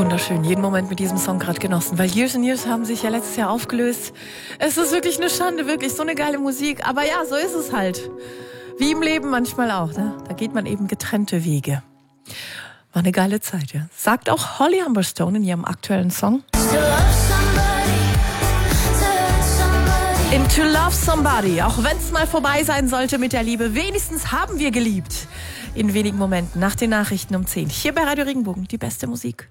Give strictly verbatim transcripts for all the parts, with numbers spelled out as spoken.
Wunderschön, jeden Moment mit diesem Song gerade genossen, weil Years and Years haben sich ja letztes Jahr aufgelöst. Es ist wirklich eine Schande, wirklich so eine geile Musik, aber ja, so ist es halt. Wie im Leben manchmal auch, ne? Da geht man eben getrennte Wege. War eine geile Zeit, ja. Sagt auch Holly Humberstone in ihrem aktuellen Song. In To Love Somebody, auch wenn es mal vorbei sein sollte mit der Liebe, wenigstens haben wir geliebt. In wenigen Momenten nach den Nachrichten um zehn. Hier bei Radio Regenbogen, die beste Musik.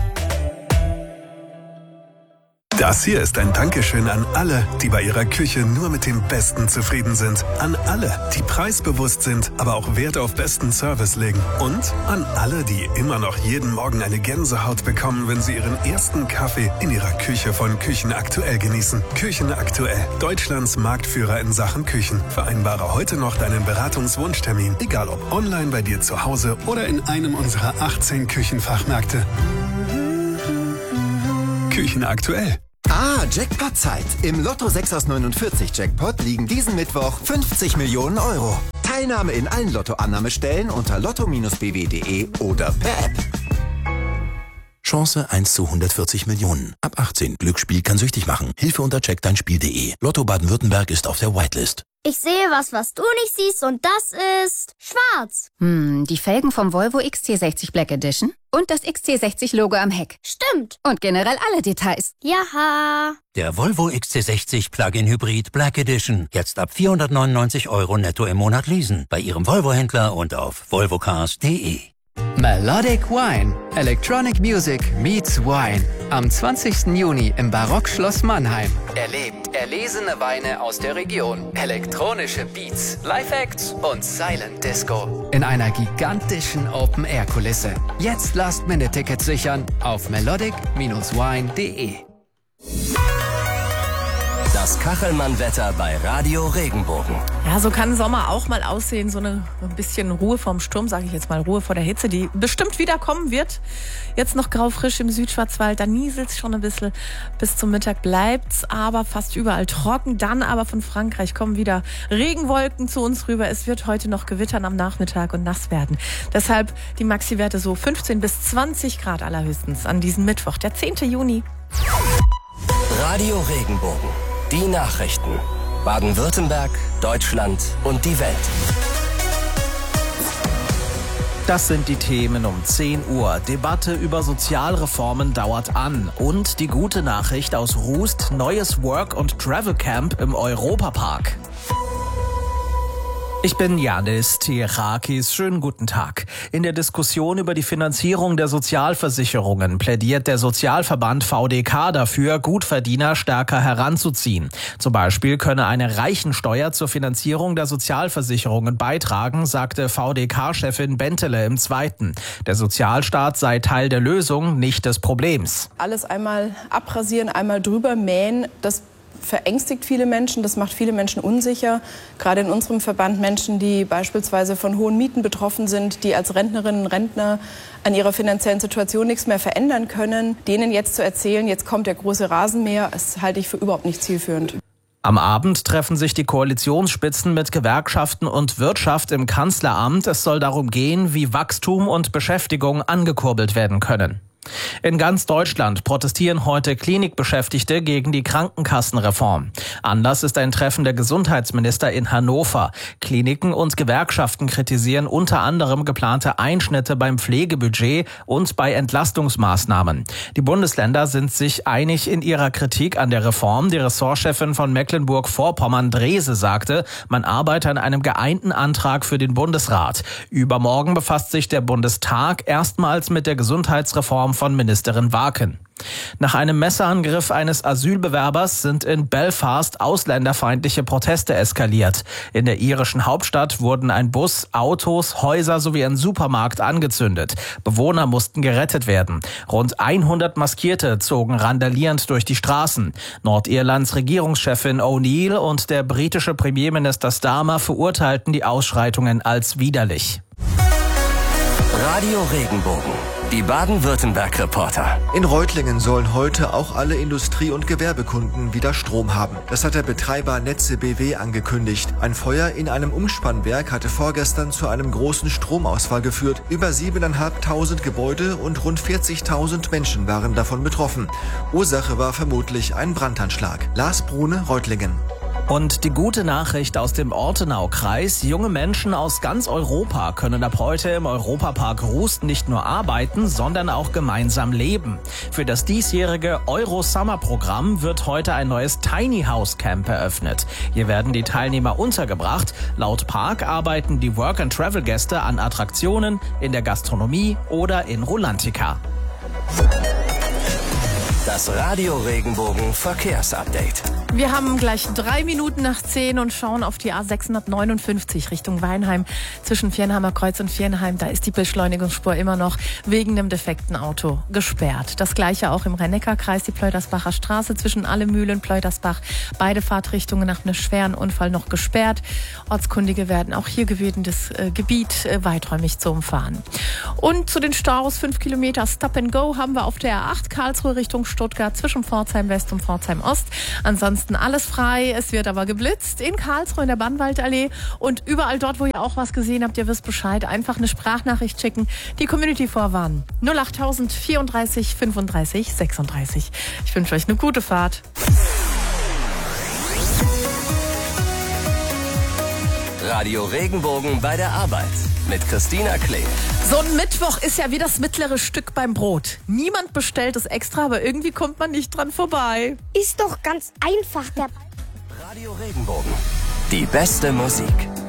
Das hier ist ein Dankeschön an alle, die bei ihrer Küche nur mit dem Besten zufrieden sind. An alle, die preisbewusst sind, aber auch Wert auf besten Service legen. Und an alle, die immer noch jeden Morgen eine Gänsehaut bekommen, wenn sie ihren ersten Kaffee in ihrer Küche von Küchen Aktuell genießen. Küchen Aktuell, Deutschlands Marktführer in Sachen Küchen. Vereinbare heute noch deinen Beratungswunschtermin, egal ob online bei dir zu Hause oder in einem unserer achtzehn Küchenfachmärkte. Küchen Aktuell. Ah, Jackpot-Zeit. Im Lotto sechs aus neunundvierzig Jackpot liegen diesen Mittwoch fünfzig Millionen Euro. Teilnahme in allen Lotto-Annahmestellen unter lotto Bindestrich b w punkt de oder per App. Chance eins zu hundertvierzig Millionen. Ab achtzehn. Glücksspiel kann süchtig machen. Hilfe unter check dein Spiel punkt de. Lotto Baden-Württemberg ist auf der Whitelist. Ich sehe was, was du nicht siehst, und das ist schwarz. Hm, die Felgen vom Volvo X C sechzig Black Edition und das X C sechzig Logo am Heck. Stimmt. Und generell alle Details. Jaha. Der Volvo X C sechzig Plug-in Hybrid Black Edition. Jetzt ab vierhundertneunundneunzig Euro netto im Monat leasen. Bei Ihrem Volvo-Händler und auf volvo cars punkt de. Melodic Wine. Electronic Music meets Wine. Am zwanzigsten Juni im Barockschloss Mannheim. Erlebt erlesene Weine aus der Region, elektronische Beats, Live-Acts und Silent Disco. In einer gigantischen Open-Air-Kulisse. Jetzt Last-Minute-Tickets sichern auf melodic Bindestrich wine punkt de. Das Kachelmann-Wetter bei Radio Regenbogen. Ja, so kann Sommer auch mal aussehen. So eine, ein bisschen Ruhe vorm Sturm, sage ich jetzt mal, Ruhe vor der Hitze, die bestimmt wieder kommen wird. Jetzt noch graufrisch im Südschwarzwald, da nieselt's schon ein bisschen. Bis zum Mittag bleibt's aber fast überall trocken. Dann aber von Frankreich kommen wieder Regenwolken zu uns rüber. Es wird heute noch gewittern am Nachmittag und nass werden. Deshalb die Maxi-Werte so fünfzehn bis zwanzig Grad allerhöchstens an diesem Mittwoch, der zehnten Juni. Radio Regenbogen. Die Nachrichten. Baden-Württemberg, Deutschland und die Welt. Das sind die Themen um zehn Uhr. Debatte über Sozialreformen dauert an. Und die gute Nachricht aus Rust, neues Work- und Travel-Camp im Europapark. Ich bin Janis Tierakis. Schönen guten Tag. In der Diskussion über die Finanzierung der Sozialversicherungen plädiert der Sozialverband V D K dafür, Gutverdiener stärker heranzuziehen. Zum Beispiel könne eine Reichensteuer zur Finanzierung der Sozialversicherungen beitragen, sagte V D K-Chefin Bentele im Zweiten. Der Sozialstaat sei Teil der Lösung, nicht des Problems. Alles einmal abrasieren, einmal drüber mähen, das verängstigt viele Menschen, das macht viele Menschen unsicher. Gerade in unserem Verband Menschen, die beispielsweise von hohen Mieten betroffen sind, die als Rentnerinnen und Rentner an ihrer finanziellen Situation nichts mehr verändern können, denen jetzt zu erzählen, jetzt kommt der große Rasenmäher, das halte ich für überhaupt nicht zielführend. Am Abend treffen sich die Koalitionsspitzen mit Gewerkschaften und Wirtschaft im Kanzleramt. Es soll darum gehen, wie Wachstum und Beschäftigung angekurbelt werden können. In ganz Deutschland protestieren heute Klinikbeschäftigte gegen die Krankenkassenreform. Anlass ist ein Treffen der Gesundheitsminister in Hannover. Kliniken und Gewerkschaften kritisieren unter anderem geplante Einschnitte beim Pflegebudget und bei Entlastungsmaßnahmen. Die Bundesländer sind sich einig in ihrer Kritik an der Reform. Die Ressortchefin von Mecklenburg-Vorpommern, Drese, sagte, man arbeite an einem geeinten Antrag für den Bundesrat. Übermorgen befasst sich der Bundestag erstmals mit der Gesundheitsreform von Ministerin Waken. Nach einem Messerangriff eines Asylbewerbers sind in Belfast ausländerfeindliche Proteste eskaliert. In der irischen Hauptstadt wurden ein Bus, Autos, Häuser sowie ein Supermarkt angezündet. Bewohner mussten gerettet werden. Rund hundert Maskierte zogen randalierend durch die Straßen. Nordirlands Regierungschefin O'Neill und der britische Premierminister Starmer verurteilten die Ausschreitungen als widerlich. Radio Regenbogen. Die Baden-Württemberg-Reporter. In Reutlingen sollen heute auch alle Industrie- und Gewerbekunden wieder Strom haben. Das hat der Betreiber Netze B W angekündigt. Ein Feuer in einem Umspannwerk hatte vorgestern zu einem großen Stromausfall geführt. Über siebentausendfünfhundert Gebäude und rund vierzigtausend Menschen waren davon betroffen. Ursache war vermutlich ein Brandanschlag. Lars Brune, Reutlingen. Und die gute Nachricht aus dem Ortenau-Kreis: Junge Menschen aus ganz Europa können ab heute im Europapark Rust nicht nur arbeiten, sondern auch gemeinsam leben. Für das diesjährige Euro-Summer-Programm wird heute ein neues Tiny House Camp eröffnet. Hier werden die Teilnehmer untergebracht. Laut Park arbeiten die Work-and-Travel-Gäste an Attraktionen, in der Gastronomie oder in Rulantica. Das Radio Regenbogen Verkehrsupdate. Wir haben gleich drei Minuten nach zehn und schauen auf die A sechshundertneunundfünfzig Richtung Weinheim zwischen Viernheimer Kreuz und Viernheim. Da ist die Beschleunigungsspur immer noch wegen einem defekten Auto gesperrt. Das gleiche auch im Rhein-Neckar-Kreis, die Pleutersbacher Straße zwischen Allemühle und Pleutersbach. Beide Fahrtrichtungen nach einem schweren Unfall noch gesperrt. Ortskundige werden auch hier gebeten, das äh, Gebiet äh, weiträumig zu umfahren. Und zu den Staus, fünf Kilometer Stop and Go haben wir auf der A acht Karlsruhe Richtung Stuttgart zwischen Pforzheim West und Pforzheim Ost. Ansonsten alles frei, es wird aber geblitzt in Karlsruhe in der Bannwaldallee und überall dort, wo ihr auch was gesehen habt, ihr wisst Bescheid, einfach eine Sprachnachricht schicken, die Community vorwarnen. null acht vierunddreißig fünfunddreißig sechsunddreißig. Ich wünsche euch eine gute Fahrt. Radio Regenbogen bei der Arbeit mit Christina Klee. So ein Mittwoch ist ja wie das mittlere Stück beim Brot. Niemand bestellt es extra, aber irgendwie kommt man nicht dran vorbei. Ist doch ganz einfach. Der Radio Regenbogen. Die beste Musik.